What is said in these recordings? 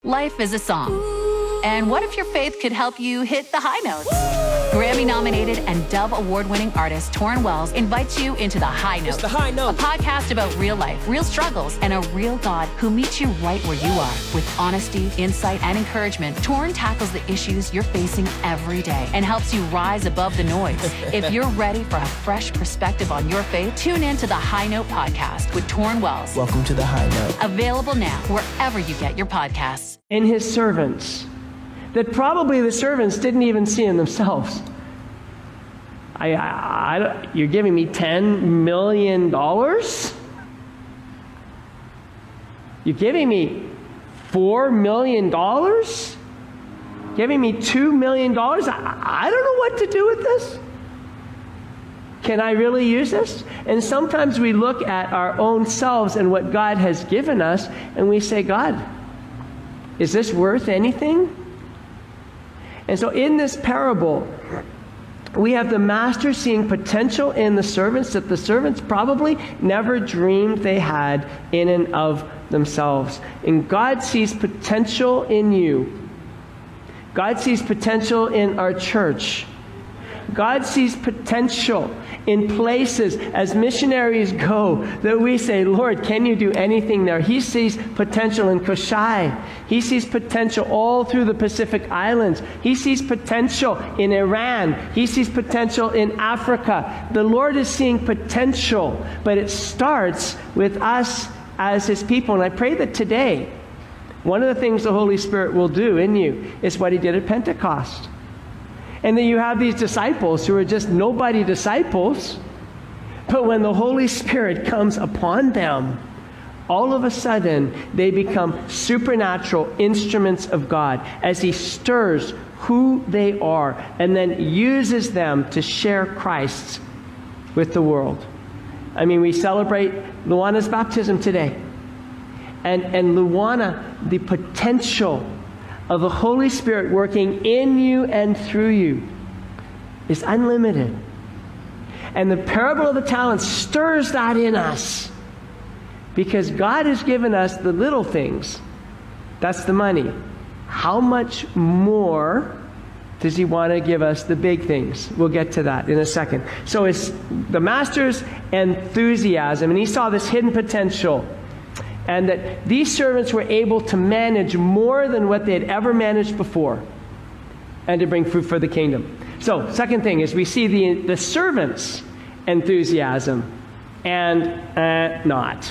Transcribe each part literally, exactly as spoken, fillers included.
Life is a song. And what if your faith could help you hit the high notes? Grammy-nominated and Dove Award-winning artist Torrin Wells invites you into The High Note. It's The High Note. A podcast about real life, real struggles, and a real God who meets you right where you are. With honesty, insight, and encouragement, Torrin tackles the issues you're facing every day and helps you rise above the noise. If you're ready for a fresh perspective on your faith, tune in to The High Note podcast with Torrin Wells. Welcome to The High Note. Available now wherever you get your podcasts. In his servants, that probably the servants didn't even see in themselves. I, I, I, you're giving me ten million dollars? You're giving me four million dollars? Giving me two million dollars? I, I don't know what to do with this. Can I really use this? And sometimes we look at our own selves and what God has given us, and we say, God, is this worth anything? And so in this parable, we have the master seeing potential in the servants that the servants probably never dreamed they had in and of themselves. And God sees potential in you. God sees potential in our church. God sees potential in places as missionaries go that we say, Lord, can you do anything there? He sees potential in Koshai. He sees potential all through the Pacific Islands. He sees potential in Iran. He sees potential in Africa. The Lord is seeing potential, but it starts with us as His people. And I pray that today, one of the things the Holy Spirit will do in you is what He did at Pentecost. And then you have these disciples who are just nobody disciples. But when the Holy Spirit comes upon them, all of a sudden they become supernatural instruments of God as He stirs who they are and then uses them to share Christ with the world. I mean, we celebrate Luana's baptism today. And, and Luana, the potential of the Holy Spirit working in you and through you is unlimited. And the parable of the talents stirs that in us because God has given us the little things. That's the money. How much more does He want to give us the big things? We'll get to that in a second. So it's the master's enthusiasm, and he saw this hidden potential. And that these servants were able to manage more than what they had ever managed before and to bring fruit for the kingdom. So, second thing is we see the, the servants' enthusiasm and uh, not.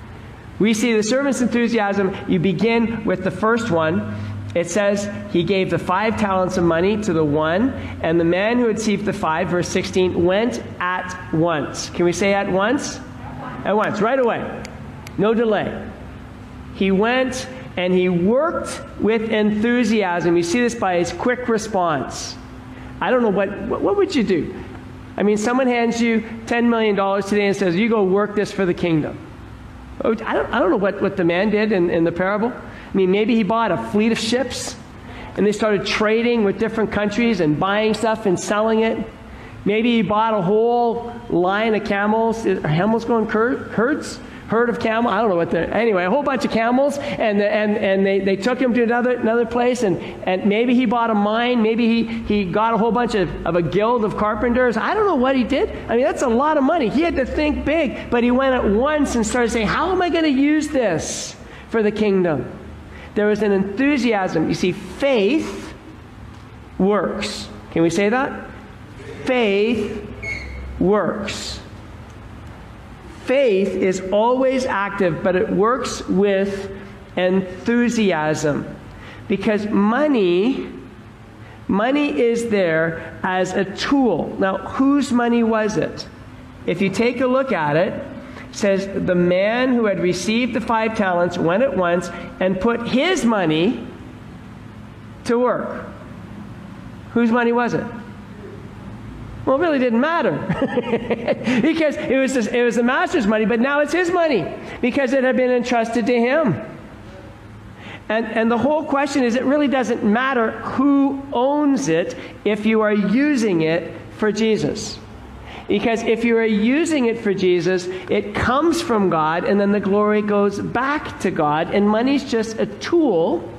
We see the servants' enthusiasm. You begin with the first one. It says he gave the five talents of money to the one, and the man who had received the five, verse sixteen, went at once. Can we say at once? At once, right away. No delay. He went and he worked with enthusiasm. You see this by his quick response. I don't know, what, what, what would you do? I mean, someone hands you ten million dollars today and says, you go work this for the kingdom. I don't, I don't know what, what the man did in, in the parable. I mean, maybe he bought a fleet of ships and they started trading with different countries and buying stuff and selling it. Maybe he bought a whole line of camels. Are camels going herds? Herd of camel, I don't know what they're, anyway, a whole bunch of camels, and and and they, they took him to another another place, and, and maybe he bought a mine, maybe he, he got a whole bunch of, of a guild of carpenters. I don't know what he did. I mean, that's a lot of money. He had to think big, but he went at once and started saying, how am I going to use this for the kingdom? There was an enthusiasm. You see, faith works. Can we say that? Faith works. Faith is always active, but it works with enthusiasm. Because money, money is there as a tool. Now, whose money was it? If you take a look at it, it says, the man who had received the five talents went at once and put his money to work. Whose money was it? Well, it really didn't matter because it was, the, it was the master's money, but now it's his money because it had been entrusted to him. And, and the whole question is, it really doesn't matter who owns it if you are using it for Jesus. Because if you are using it for Jesus, it comes from God, and then the glory goes back to God, and money's just a tool